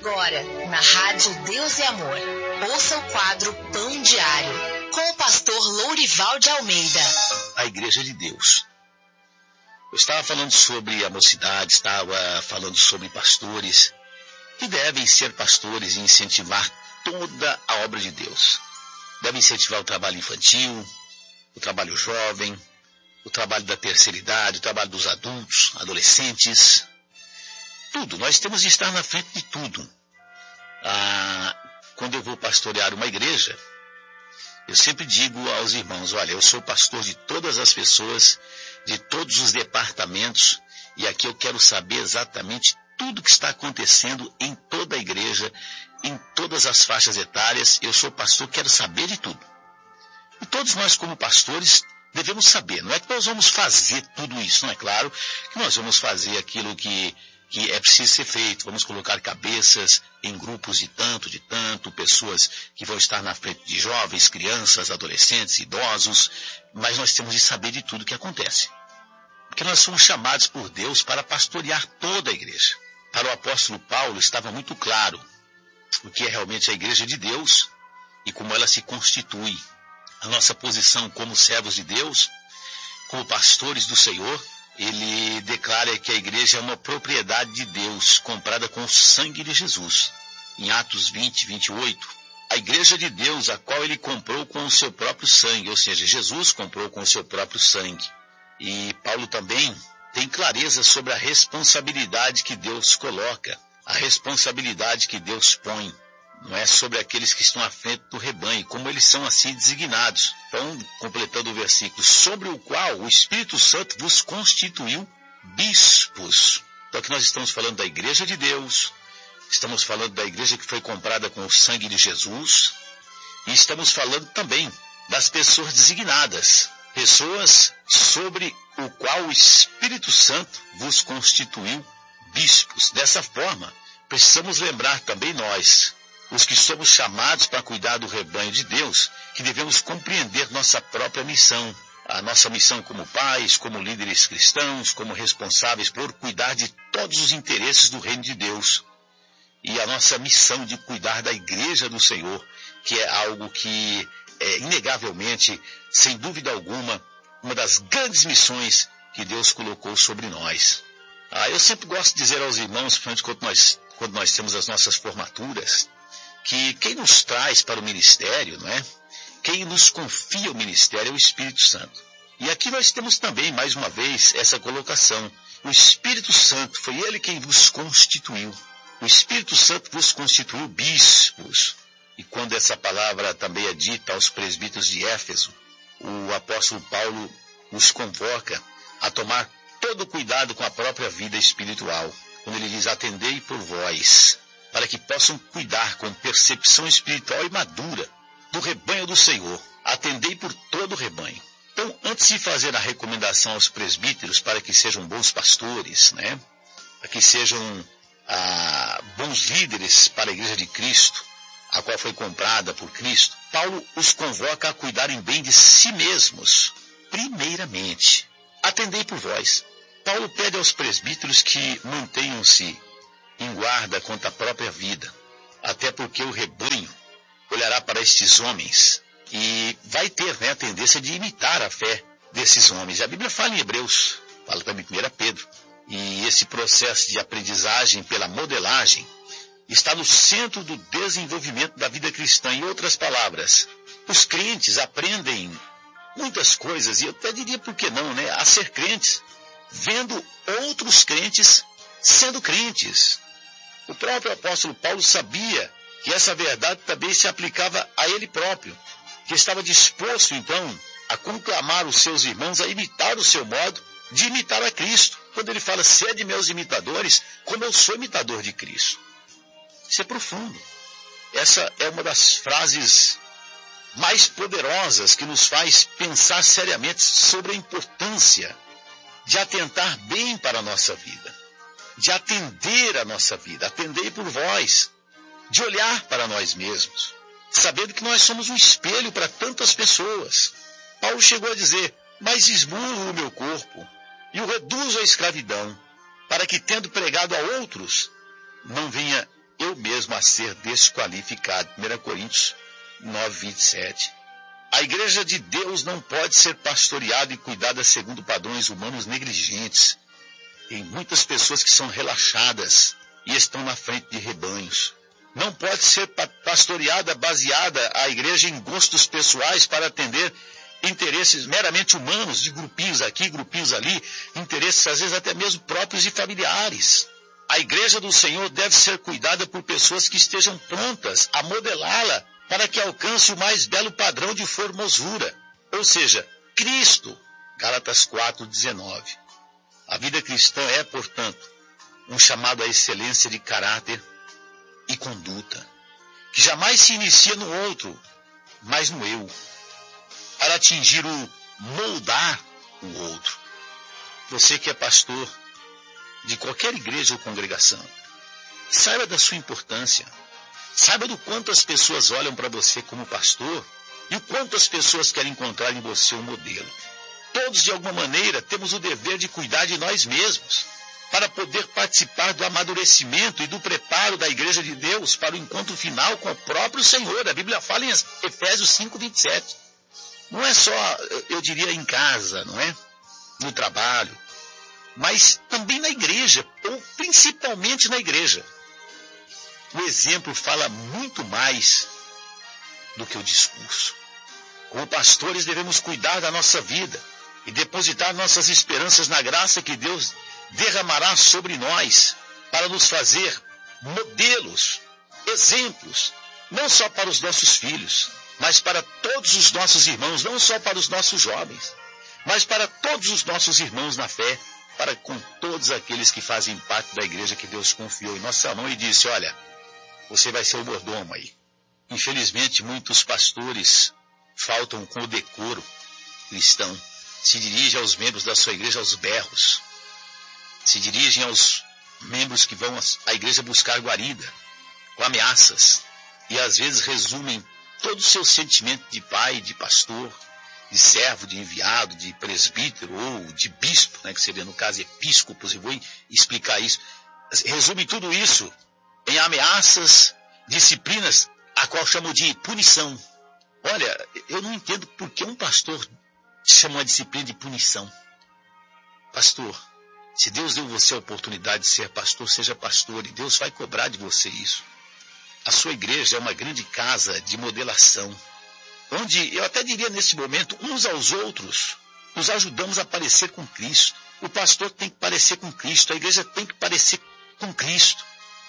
Agora, na Rádio Deus e Amor, ouça o quadro Pão Diário, com o pastor Lourival de Almeida. A Igreja de Deus. Eu estava falando sobre a mocidade, estava falando sobre pastores que devem ser pastores e incentivar toda a obra de Deus. Devem incentivar o trabalho infantil, o trabalho jovem, o trabalho da terceira idade, o trabalho dos adultos, adolescentes, tudo. Nós temos de estar na frente de tudo. Quando eu vou pastorear uma igreja, eu sempre digo aos irmãos, olha, eu sou pastor de todas as pessoas, de todos os departamentos, e aqui eu quero saber exatamente tudo que está acontecendo em toda a igreja, em todas as faixas etárias. Eu sou pastor, quero saber de tudo. E todos nós, como pastores, devemos saber. Não é que nós vamos fazer tudo isso, não é claro que nós vamos fazer aquilo que é preciso ser feito. Vamos colocar cabeças em grupos de tanto, pessoas que vão estar na frente de jovens, crianças, adolescentes, idosos, mas nós temos de saber de tudo que acontece. Porque nós somos chamados por Deus para pastorear toda a igreja. Para o apóstolo Paulo estava muito claro o que é realmente a igreja de Deus e como ela se constitui. A nossa posição como servos de Deus, como pastores do Senhor, ele declara que a igreja é uma propriedade de Deus, comprada com o sangue de Jesus. Em Atos 20, 28, a igreja de Deus, a qual ele comprou com o seu próprio sangue, ou seja, Jesus comprou com o seu próprio sangue. E Paulo também tem clareza sobre a responsabilidade que Deus coloca, a responsabilidade que Deus põe. Não é sobre aqueles que estão à frente do rebanho, como eles são assim designados. Então, completando o versículo, sobre o qual o Espírito Santo vos constituiu bispos. Então aqui nós estamos falando da igreja de Deus, estamos falando da igreja que foi comprada com o sangue de Jesus, e estamos falando também das pessoas designadas, pessoas sobre o qual o Espírito Santo vos constituiu bispos. Dessa forma, precisamos lembrar também nós, os que somos chamados para cuidar do rebanho de Deus, que devemos compreender nossa própria missão, a nossa missão como pais, como líderes cristãos, como responsáveis por cuidar de todos os interesses do reino de Deus, e a nossa missão de cuidar da igreja do Senhor, que é algo que é inegavelmente, sem dúvida alguma, uma das grandes missões que Deus colocou sobre nós. Eu sempre gosto de dizer aos irmãos, principalmente quando nós temos as nossas formaturas, que quem nos traz para o ministério, não é? Quem nos confia o ministério é o Espírito Santo. E aqui nós temos também, mais uma vez, essa colocação. O Espírito Santo, foi ele quem vos constituiu. O Espírito Santo vos constituiu bispos. E quando essa palavra também é dita aos presbíteros de Éfeso, o apóstolo Paulo os convoca a tomar todo cuidado com a própria vida espiritual. Quando ele diz, atendei por vós, para que possam cuidar com percepção espiritual e madura do rebanho do Senhor. Atendei por todo o rebanho. Então, antes de fazer a recomendação aos presbíteros para que sejam bons pastores, né? Para que sejam bons líderes para a igreja de Cristo, a qual foi comprada por Cristo, Paulo os convoca a cuidarem bem de si mesmos, primeiramente. Atendei por vós. Paulo pede aos presbíteros que mantenham-se em guarda contra a própria vida, até porque o rebanho olhará para estes homens e vai ter a tendência de imitar a fé desses homens. A Bíblia fala em Hebreus, fala também em 1 Pedro, e esse processo de aprendizagem pela modelagem está no centro do desenvolvimento da vida cristã. Em outras palavras, os crentes aprendem muitas coisas, e eu até diria por que não, né, a ser crentes, vendo outros crentes sendo crentes. O próprio apóstolo Paulo sabia que essa verdade também se aplicava a ele próprio, que estava disposto, então, a conclamar os seus irmãos a imitar o seu modo de imitar a Cristo. Quando ele fala, sede meus imitadores, como eu sou imitador de Cristo. Isso é profundo. Essa é uma das frases mais poderosas que nos faz pensar seriamente sobre a importância de atentar bem para a nossa vida, de atender a nossa vida, atendei por vós, de olhar para nós mesmos, sabendo que nós somos um espelho para tantas pessoas. Paulo chegou a dizer, mas esmurro o meu corpo e o reduzo à escravidão, para que, tendo pregado a outros, não venha eu mesmo a ser desqualificado. 1 Coríntios 9:27. A igreja de Deus não pode ser pastoreada e cuidada segundo padrões humanos negligentes. Tem muitas pessoas que são relaxadas e estão na frente de rebanhos. Não pode ser pastoreada, baseada a igreja em gostos pessoais para atender interesses meramente humanos, de grupinhos aqui, grupinhos ali, interesses às vezes até mesmo próprios e familiares. A igreja do Senhor deve ser cuidada por pessoas que estejam prontas a modelá-la para que alcance o mais belo padrão de formosura, ou seja, Cristo. Gálatas 4:19. A vida cristã é, portanto, um chamado à excelência de caráter e conduta, que jamais se inicia no outro, mas no eu, para atingir o moldar o outro. Você que é pastor de qualquer igreja ou congregação, saiba da sua importância, saiba do quanto as pessoas olham para você como pastor e o quanto as pessoas querem encontrar em você um modelo. Todos, de alguma maneira, temos o dever de cuidar de nós mesmos, para poder participar do amadurecimento e do preparo da igreja de Deus para o encontro final com o próprio Senhor. A Bíblia fala em Efésios 5:27. Não é só, eu diria, em casa, não é? No trabalho, mas também na igreja, ou principalmente na igreja. O exemplo fala muito mais do que o discurso. Como pastores, devemos cuidar da nossa vida e depositar nossas esperanças na graça que Deus derramará sobre nós para nos fazer modelos, exemplos, não só para os nossos filhos, mas para todos os nossos irmãos, não só para os nossos jovens, mas para todos os nossos irmãos na fé, para com todos aqueles que fazem parte da igreja que Deus confiou em nossa mão e disse, olha, você vai ser o mordomo aí. Infelizmente, muitos pastores faltam com o decoro cristão, se dirigem aos membros da sua igreja aos berros, se dirigem aos membros que vão à igreja buscar guarida, com ameaças, e às vezes resumem todo o seu sentimento de pai, de pastor, de servo, de enviado, de presbítero ou de bispo, né, que seria no caso episcopos, e vou explicar isso, resume tudo isso em ameaças, disciplinas, a qual chamam de punição. Olha, eu não entendo por que um pastor chama a disciplina de punição. Pastor, se Deus deu você a oportunidade de ser pastor, seja pastor, e Deus vai cobrar de você isso. A sua igreja é uma grande casa de modelação, onde, eu até diria nesse momento, uns aos outros, nos ajudamos a parecer com Cristo. O pastor tem que parecer com Cristo, a igreja tem que parecer com Cristo.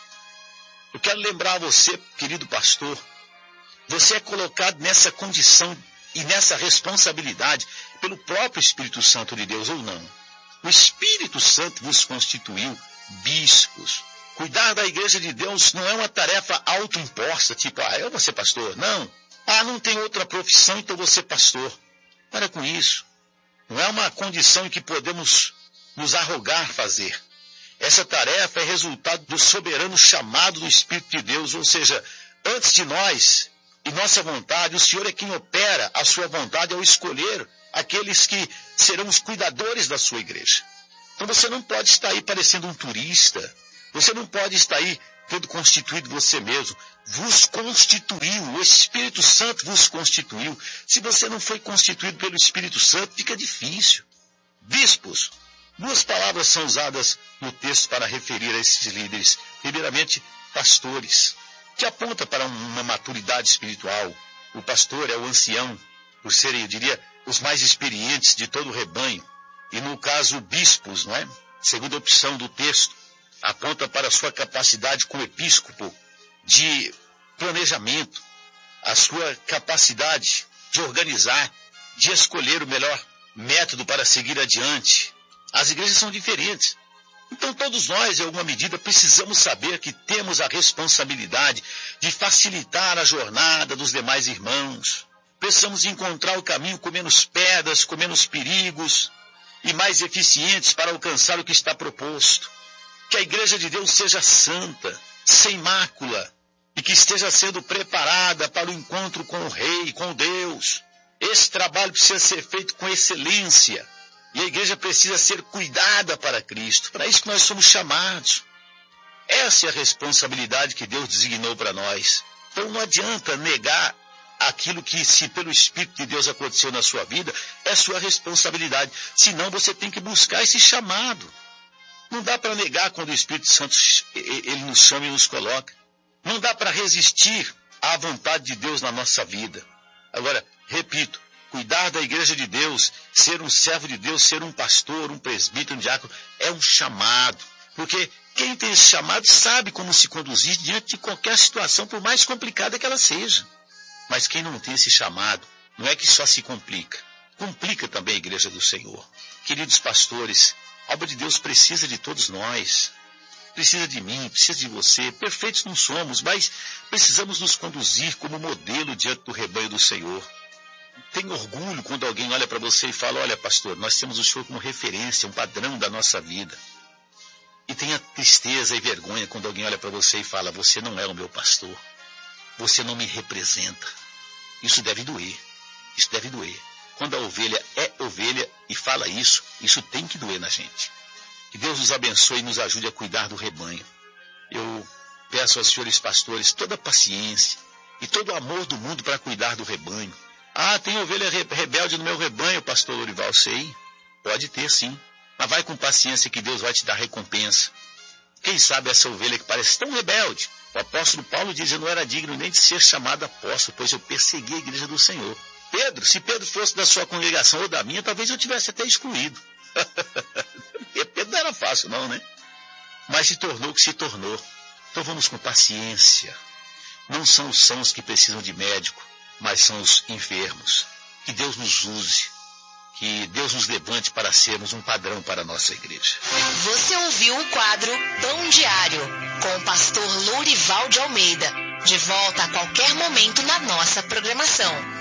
Eu quero lembrar a você, querido pastor, você é colocado nessa condição e nessa responsabilidade pelo próprio Espírito Santo de Deus, ou não? O Espírito Santo vos constituiu bispos. Cuidar da igreja de Deus não é uma tarefa autoimposta, tipo, eu vou ser pastor. Não. Não tem outra profissão, então vou ser pastor. Para com isso. Não é uma condição em que podemos nos arrogar fazer. Essa tarefa é resultado do soberano chamado do Espírito de Deus, ou seja, antes de nós e nossa vontade, o Senhor é quem opera a sua vontade ao escolher aqueles que serão os cuidadores da sua igreja. Então você não pode estar aí parecendo um turista, você não pode estar aí tendo constituído você mesmo. Vos constituiu, o Espírito Santo vos constituiu. Se você não foi constituído pelo Espírito Santo, fica difícil. Bispos, duas palavras são usadas no texto para referir a esses líderes. Primeiramente, pastores, que aponta para uma maturidade espiritual. O pastor é o ancião, por serem, eu diria, os mais experientes de todo o rebanho. E no caso, bispos, não é? Segunda opção do texto, aponta para a sua capacidade como episcopo de planejamento, a sua capacidade de organizar, de escolher o melhor método para seguir adiante. As igrejas são diferentes. Então todos nós, em alguma medida, precisamos saber que temos a responsabilidade de facilitar a jornada dos demais irmãos. Precisamos encontrar o caminho com menos pedras, com menos perigos e mais eficientes para alcançar o que está proposto. Que a igreja de Deus seja santa, sem mácula, e que esteja sendo preparada para o encontro com o Rei, com Deus. Esse trabalho precisa ser feito com excelência, e a igreja precisa ser cuidada para Cristo. Para isso que nós somos chamados. Essa é a responsabilidade que Deus designou para nós. Então não adianta negar aquilo que, se pelo Espírito de Deus aconteceu na sua vida, é sua responsabilidade. Senão você tem que buscar esse chamado. Não dá para negar quando o Espírito Santo ele nos chama e nos coloca. Não dá para resistir à vontade de Deus na nossa vida. Agora, repito, cuidar da igreja de Deus, ser um servo de Deus, ser um pastor, um presbítero, um diácono, é um chamado. Porque quem tem esse chamado sabe como se conduzir diante de qualquer situação, por mais complicada que ela seja. Mas quem não tem esse chamado, não é que só se complica. Complica também a igreja do Senhor. Queridos pastores, a obra de Deus precisa de todos nós. Precisa de mim, precisa de você. Perfeitos não somos, mas precisamos nos conduzir como modelo diante do rebanho do Senhor. Tenha orgulho quando alguém olha para você e fala: olha, pastor, nós temos o Senhor como referência, um padrão da nossa vida. E tenha tristeza e vergonha quando alguém olha para você e fala: você não é o meu pastor. Você não me representa. Isso deve doer. Isso deve doer. Quando a ovelha é ovelha e fala isso, isso tem que doer na gente. Que Deus nos abençoe e nos ajude a cuidar do rebanho. Eu peço aos senhores pastores toda a paciência e todo o amor do mundo para cuidar do rebanho. Ah, tem ovelha rebelde no meu rebanho, pastor Lourival. Sei, pode ter sim. Mas vai com paciência que Deus vai te dar recompensa. Quem sabe essa ovelha que parece tão rebelde? O apóstolo Paulo diz: eu não era digno nem de ser chamado apóstolo, pois eu persegui a igreja do Senhor. Pedro, se Pedro fosse da sua congregação ou da minha, talvez eu tivesse até excluído. Porque Pedro não era fácil não, né? Mas se tornou o que se tornou. Então vamos com paciência. Não são os sãos que precisam de médico, mas são os enfermos. Que Deus nos use. Que Deus nos levante para sermos um padrão para a nossa igreja. Você ouviu o quadro Pão Diário, com o pastor Lourival de Almeida. De volta a qualquer momento na nossa programação.